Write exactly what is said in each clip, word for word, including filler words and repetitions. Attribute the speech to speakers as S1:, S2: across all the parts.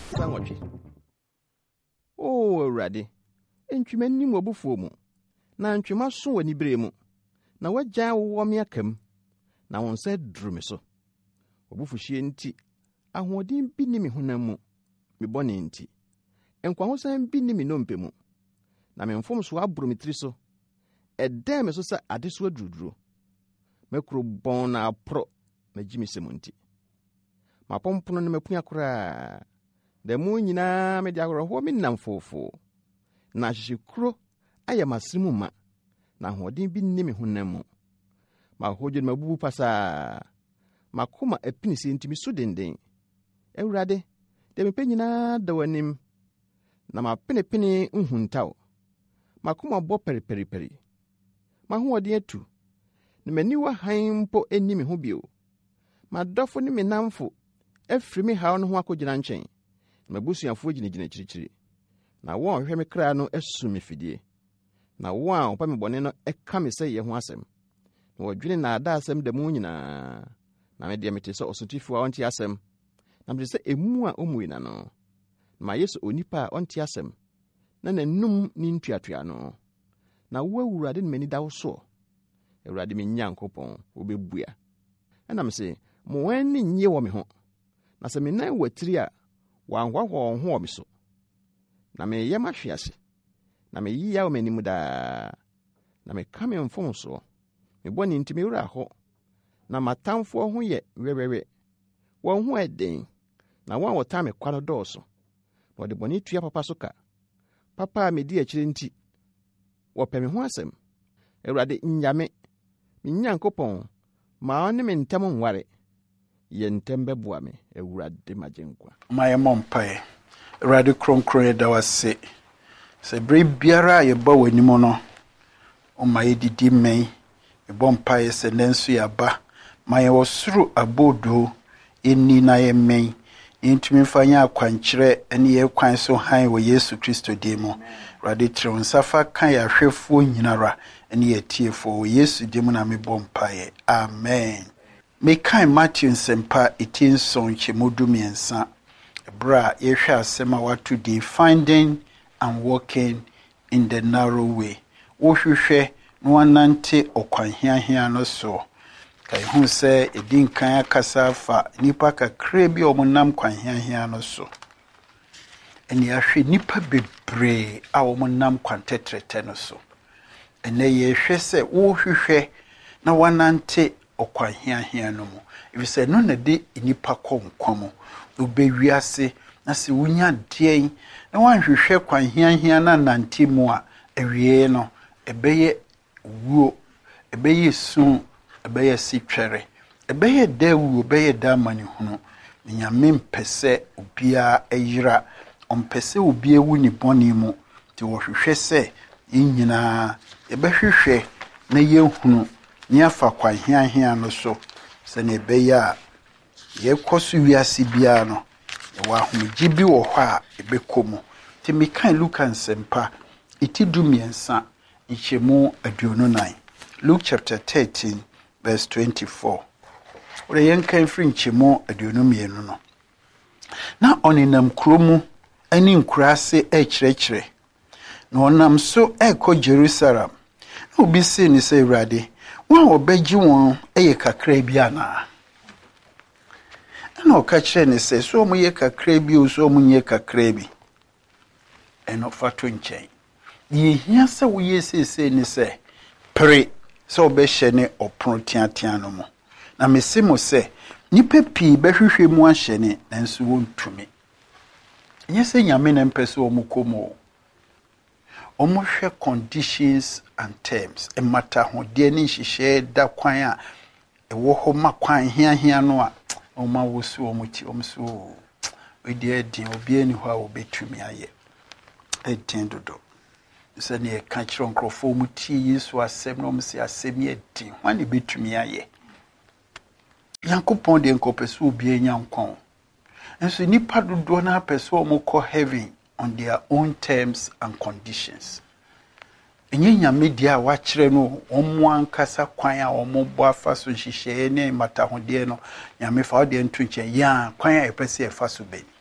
S1: sanwotwe o awurade entwema nim obufuo mu na ntwema so wani bere mu na wagya wo me akam na won se duru me so obufuhie nti ahoɔden bi ni me honam mu me bɔne nti enkwahosan bi ni me nompe mu na me mfom so aboro me tiri so ɛdɛm me so sa ade so aduruduro mekuro bon na apro na gimi se mu nti mapompono ne mapua kora da mu nyina me de agorɔ me nam fofo na hyehye kuro ayɛ masrimu ma na ahoɔden bi ni me honam mu ma hoje ma bubu pasa makoma apinisi ntimi so denden awurade de me penyina da wanim na ma penepene nhuntaw makoma bɔ periperiperi ma hoɔden atu ne mani wa hanpo eni me ho bio ma dɔfo ne me namfo afiri me haw no ho akɔgyina nkyɛn ma busuafo gyinagyina kyirikyiri na wɔn hwɛ me kra no asu me fidie na wɔn a ɔpa me bɔne no ɛka me sɛ yɛ ho asɛm na wɔdwene na ada asɛm da mu nyinaa na me de mete sɛ ɔsotifo a ɔnte asɛm na me sɛ emu a ɔmui na no ma yesu onipa a ɔnte asɛm na nanum ni ntuatua no na wo awurade ne mani da wo so awurade me nyankopɔn wo bebua ɛna me sɛ mo wani nye wɔ me ho na sɛ me nan watiri a wanhwahwɔ ho wɔ me so na me yɛ mahwe ase na me yi yawo m'anim daa na me ka me mfom so me bɔne nti me wura hɔ na matamfo ho yɛ wewewe wɔn ho ɛden na wɔn wɔta me kwa no dɔɔso na wɔde bɔne tua papa so ka papa me di akyire nti wɔpɛ me ho asɛm awurade nyame me nyankopɔn ma ɔne me ntam nware yɛ ntam bɛboa me awurade magyenkwa
S2: ma yɛ mɔmpae awurade kronkron yɛ da wase sɛ bere biara a yɛba w'anim no ɔma yɛdidi mmɛn yɛbɔ mpae sɛ nanso yɛaba ma yɛwɔ soro abodo ɛni na yɛmmɛn yɛntumi mfa nyɛ akwankyerɛ ne yɛ kwan so han wɔ yesu kristo din mu awurade tiri wo nsa fa ka yɛahwɛfoɔ nyinara ne yɛtiefoɔ wɔ yesu din mu na mebɔ mpaeɛ amen mekan Matthew nsɛmpa ɛti nson nkyɛmu du mmiɛnsa ɛberɛ a yɛhwɛ asɛm a wato din finding and walking in the narrow way wohwehwɛ na wanante ɔkwanhiahia no so ka ihu sɛ ɛdi nkan akasa fa nipa kakra bi a ɔmo nam kwanhiahia no so ɛne ahwɛ nipa bebree a ɔmo nam kwantetrete no so ɛnɛ yɛhwɛ sɛ wohwehwɛ na wanante ɔkwanhiahia no mu efisɛ no na de nipa kɔ nkwa mu obewiase na sɛ wonya deɛn na wanhwehwɛ kwanhiahia na nante mu a awie no ɛbɛyɛ wuo ɛbɛyɛ sun ɛbɛyɛ sitwɛre ɛbɛyɛ da wuo ɛbɛyɛ da manihunu nyame mpɛsɛ obia ayira ɔmpɛsɛ obia wu ni bɔne mu te wɔhwehwɛ sɛ nyinaa ɛbɛhwehwɛ na yɛhunu ne afa kwanhiahia no so sɛ ne ɛbɛyɛ a yɛkɔ so wiase bia no ɛwɔ ahomegye bi wɔ hɔ a ɛbɛkɔ mu te mekan Luka nsɛmpa ɛti du mmiɛnsa nkyɛmu aduonu nan Luke chapter thirteen verse twenty-four wore yɛnkan firi nkyɛmu aduonu mmienu no na ɔnenam kuro mu ani nkuraase ɛkyerɛkyerɛ na ɔnam so ɛkɔ Jerusalem na obi se ne sɛ Awurade wɔn a wɔbɛgye wɔn ɛyɛ kakra bi anaa ɛna ɔka kyerɛ ne sɛ so ɔmo yɛ kakra bi o so ɔmo nyɛ kakra bi ɛna ɔfa to nkyɛn yɛhia sɛ woyɛ seesei ne sɛ pere sɛ ɔbɛhyɛ ne ɔpono teatea no mu na mese mo sɛ nipa pii bɛhwehwɛ mu ahyɛ ne nanso wɔntumi nyɛ sɛ nyame na mpɛ sɛ ɔmo kɔ mu ɔmo hwɛ conditions and terms ɛmata ho deɛ ne nhyehyɛ da kwan a ɛwɔ hɔ ma kwan hiahia no a ɔma wo so ɔmo ti ɔmo so ɔdi ɛdin obi ani hɔ a wɔbɛtumi ayɛ ɛdin dodo sɛ ne ɛka kyerɛ nkurɔfoɔ mu tie Yesu asɛm na ɔmo sɛ asɛm yɛ din hɔ ne bɛtumi ayɛ Yankopɔn de nkɔpɛ sɛ obi anya nkwa nso nipa dodoɔ na apɛ sɛ ɔmo kɔ heaven on their own terms and conditions. Enye nyame dia a wakyerɛ no ɔmo ankasa kwan a ɔmo bɔ afa so hyehyɛ ne matahode no nyame fa ɔde nto nkyɛn ya kwan a ɛpɛ sɛ ɛfa so bɛni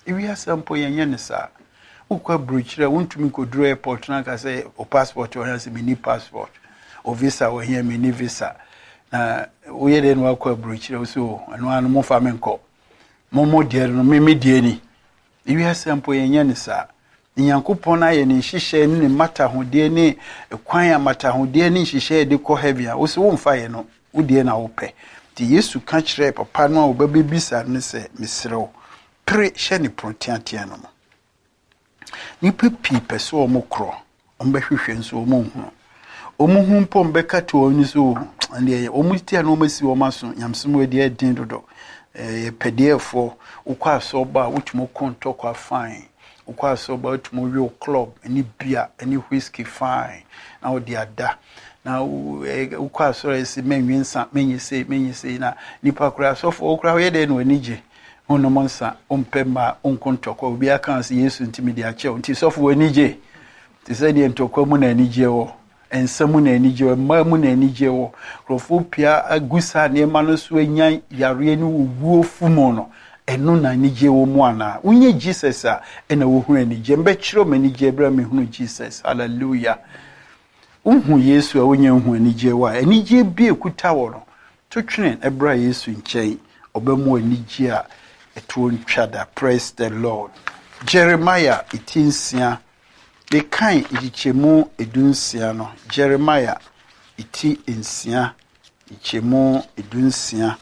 S2: Ewi asampo yenye ne sa. Ukwa bruchire wontumi kodru airport na ka say o passport o yanse mini passport. O visa o here mini visa. Na uye den wa kwa bruchire so anu anu mo fa menko. Mo mo de no me me de ni. Ewi asampo yenye ne sa. Nyankopon aye ne hihye ne mata hode ne kwan amata hode ne hihye de ko heavy a wo se wo mfa ye no wo de na wo pe. Ti Yesu ka kire papa no a wo babebisa ne se misrew pre hye ne protiatia no. Nipa pi pese o mo kro o mbehwehwe nso o mo hu o mo hu mpo mbeka to oni so ande o mo tia no masi o maso nyamsem adi adin dodo eh pedefo ukwa so ba utimo konto kwa fine ukwa so ba utimo real club any beer any whiskey fine na o dia da na ukwa so esi menwensa menyese menyese na nipa kura so fo kura ye de no anije ono monsa ompema onkontokwa obi aka se Yesu ntimi de ache nti sofo anije ti se de ntokwa mu na anije wo ensamu na anije wo ma mu na anije wo krofo pia agusa ne ma no so anyan yare ni wuo fumo no eno na anije wo mu ana unye Jesus a ena wo hu anije mbe kiro manije bra me hu Jesus hallelujah unhu Yesu a unye hu anije wa anije bi ekuta wo no to twene ebra Yesu nkyai obamu anije a etuon chada. Praise the Lord. Jeremiah itinsia de kan ichemu edunsia no. Jeremiah iti ensia ichemu edunsia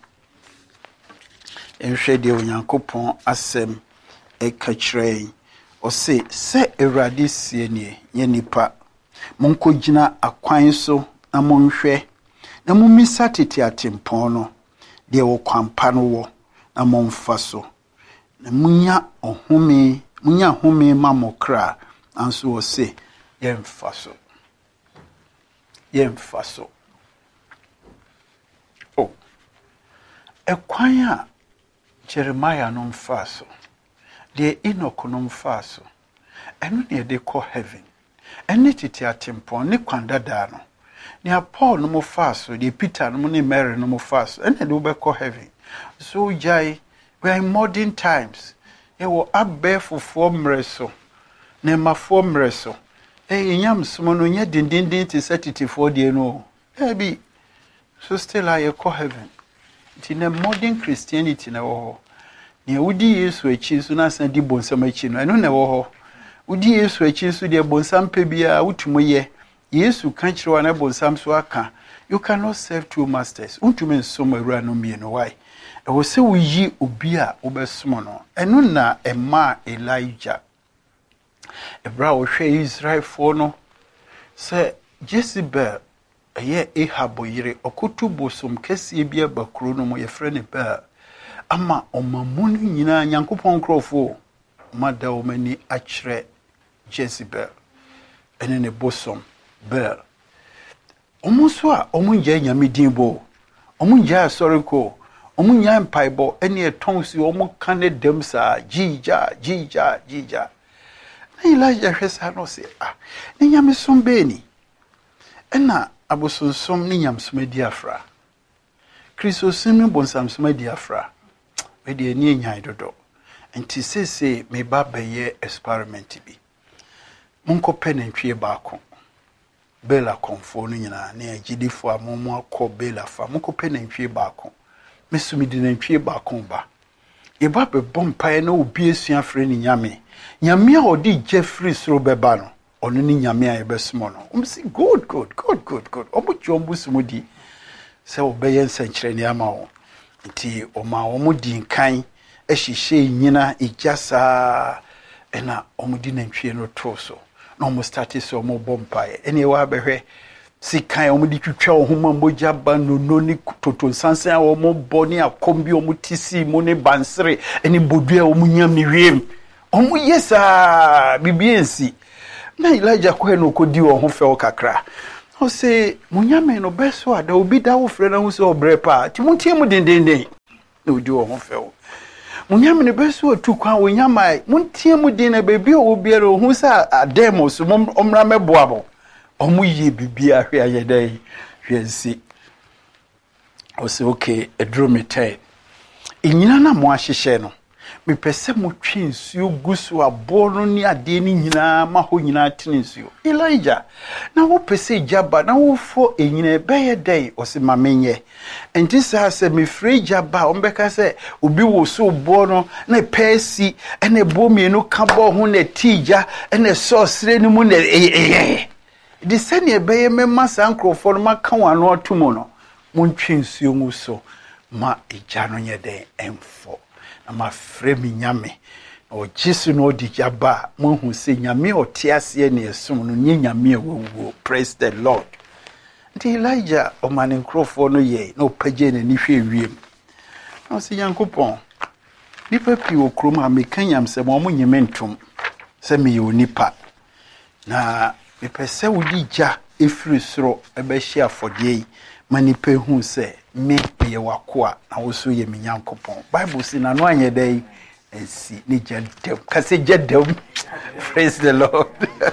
S2: enhwe de onyankopon asem eka kyerɛ o se se Awurade sie nie ye nipa monkogina akwan so na monhwɛ na mumisa tete atempɔn no de wo kwampa no wo na momfa so na munya ohome munya home mamokra anso wo se yemfa so yemfa so oh ekwan a Jeremiah no mfa so de Enoch no mfa so eno ne de ko heaven ene tete atempon ne kwandada no ne Paul no mfa so de Peter no ne Mary no mfa so ene de be ko heaven. So jai we are in modern times. E wo abbe fofo mreso ne mafo mreso e nyam somo no nya dindindin ti certificate de no e bi so still I call heaven. It in a modern Christianity na wo ne wudi Yesu achi so na san di bonsam achi no eno na wo wudi Yesu achi so de bonsam pe bia wutumo ye Yesu kan kire wa na bonsam so aka you cannot serve two masters. Untumen somo awura no mie no why e wo se wo yi obi a wo besomo no eno na ema Elijah ebra wo hwe Israel fo no se Jezebel eye Ahab yire okotu bosom kese bia bakro no mo ye frɛ ne ba ama omamu no nyina Nyankopɔn krofo mada o mani akyerɛ Jezebel ene ne bosom bel omuso a omunja nyame dinbo omunja asoreko omunya mpaibo ene etonsi omuka ne dem sa jija jija jija na Elijah hwesa no se ah ne nyame sombe ni ena abosonsom ne nyamsoma di afra Kristosim bonsamsoma di afra we de eni enyan dodo enti sese me ba beye experiment bi monko penentwie baako bela konfo no nyina na agidifo amomo akọ bela fa monko penentwie baako mesumi di nantwie baako ba ye ba be bompa na obi esua frɛ ni nyame nyame a odi Jeffrey soro beba no ono ni nyame a yebesumo no um si good good good good good obuchi ombusumo di se obeye nsankyerɛ ni ama wo nti oma omudi nkan ehihye nyina ejasa ena omudi nantwie no troso na omo start so omo bompa ene wa behwe sikan omudi twitwa ohoma moja ba no no ni toto sansan a omo boni akombi omo tisi mo ne bansere ene bodua omo nyam ni wiem omo yesa bibiensi na Elijah ko no kodi wo ho fe o kakra o se munyame no beso ada obi da wo frɛ na ho se obrepa ti muntie mu dendenden na odi wo ho fe o munyame ne beso atu kwa wo nyama muntie mu den na bebi o obiere o ho sa ademos omra meboabo omo ye bibia hwe ayedai hwensi o se okay edro me tai enyina na mo ahyehye no me pese mo twe nsuo gusu abo no ni ade ni nyina ma ho nyina tene nsuo Elijah na wo pese jaba na wo fo enyina beye dai o se mamenye enti sa se me free jaba o mbeka se obi wo so bo no na pesi ene bo mienu ka bo ho na tija ene so sire ni mu na eh di sene beye me masa nkrofo no maka wano atomo no mo twe nsuo mu so ma ejano nye den emfo na ma fremi nyame o Jesu no di jaba mo hu se nyame otiase ne esum no nye nyame wo praise the Lord. Ndi Elijah o manin crofo no ye no page ne ni hwe wiem no se yankopon nipa pi okrom a mekanyam se mo mo nyeme ntom se me ye onipa na me pese wodi ja efiri soro ebe hia afodie manipa hu se me ye wakoa na wo so ye me yankopon Bible si na no anye dai esi ni jedem kase jedem praise the Lord.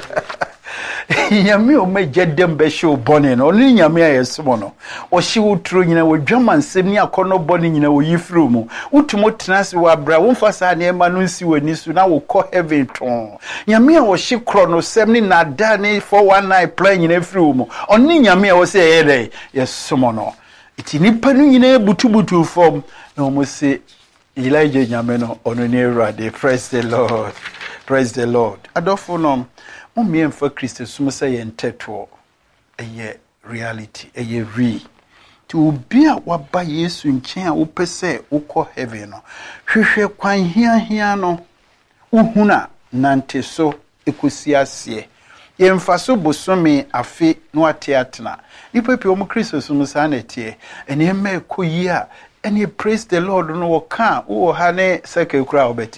S2: Nyame o me jedem be show bone no ni nyame ayeso no o hye wotro nyina wo dwaman sem ni akono bone nyina wo yifru mu utumo tenase wa bra wo mfasa na ema no nsi wani su na wo kɔ heaven ton nyame a wo hye kro no sem ni nada ni four one nine plan nyina fru mu oni nyame a wo se ye dai yeso no iti nipa no nyina butubutu form na mo se Elijah nyame no ono ne Awurade praise the Lord praise the Lord adofo no Mumien for Christ sum say enteto eye reality eye re to obi a waba Yesu nchen a wo pese ukọ heaven no hwehwe kwan hia hia no uhuna nante so ekosi ase yemfa so bosome afe no ate atena nipa pi omu Christ sum sa na tie ene ma ekoyi a ene praise the Lord no wo ka wo ha ne seke kura obeti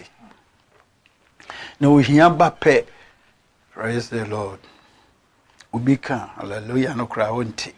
S2: na ohia ba pe. Praise the Lord. Ubika, hallelujah, no cry won't.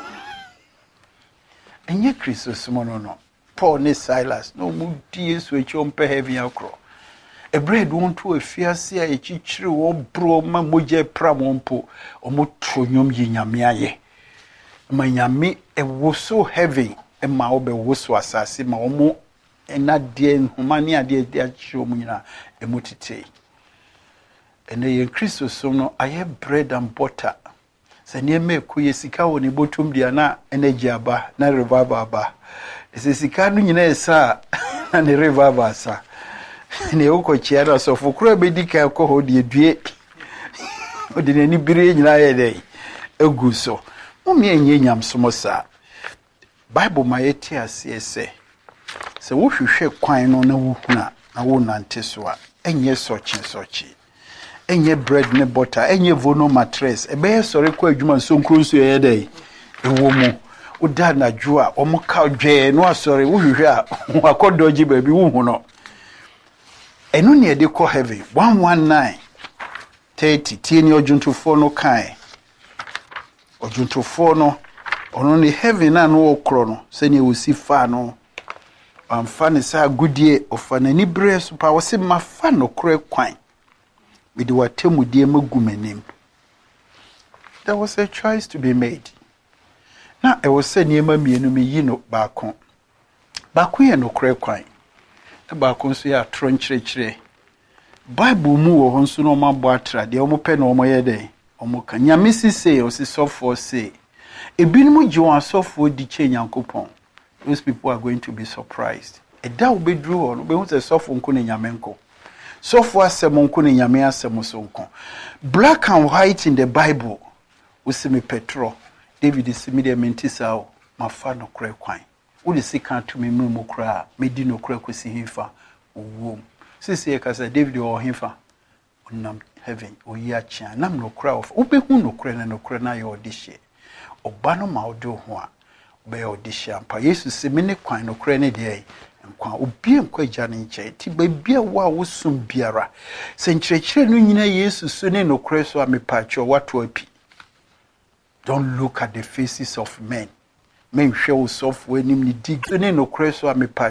S2: And yet, Christus, mono no. Paul ne Silas, no moody switch on per heavy acro. A bread won't to a fierce, a chichru, or bro, mamoje pramompo, or motronium yinyamiaye. My yami, a was so heavy, and my obe was so assassin, my omo, and not dear, humania dear, dear chomina, a mutite. And the Christo sono aye bread and butter. Se ne me ku yesika woni botum dia na energy aba na revival aba. Se sika no nyina esa na ne revival asa. Ne ukochia na so fukura bedika ko ho de due. Odi ne ni bire nyina ye dey. Egu so. Mo me enye nyam somo sa. Bible ma yeti ase ese. Se wo hwehwe kwan no na wo huna na wo nante so a enye sochi sochi. Enye bread ne butter enye vono mattress ebe sori kwa adwuma so nkronso ye dey ewo mu uda na dwoa omo ka dwe no asori wo hwehwe a akodoji ba bi wo hu no eno ne de ko heaven one nineteen thirty tie ni ojuntofo no kan ojuntofo no ono ne heaven na no okro no se ne wosi fa no amfa ne sa gudie ofana ni bre so pa wo se mafa no kro kwan. There was a choice to be made. Now I was saying, "Near me, no me, you know, back on. Back we no cray quine. The back on say a tronchre. Bible move on so no man batra, the omo pen or my day. Omoka, ya missus say, or say soft for say. A binmu you are soft for the chain and coupon. Those people are going to be surprised. A doubt be drew on, be with a soft on Yamenko. So far, Semonkuni Yamea Semosonko. Black and white in the Bible. We see me Petro. David is media mentisao. My father cry quine. Would the sick to me mumu cry. Made no crack with him for womb. Sissy Casa David or him for unam heaven or yachan. Nam no cry of Upe who no crane no crana or dish. Or bano maudo hoa. Bear or dish. Pa Jesus se many quine or crane day. Kwa obi enkwa jane nche ti babia wa wosum biara se nkyerɛkyerɛ no nyina Yesu so ne no kreso a mepacho wato api. Don't look at the faces of men. Men hwe wo sofo anim ni dig ne no kreso a mepacho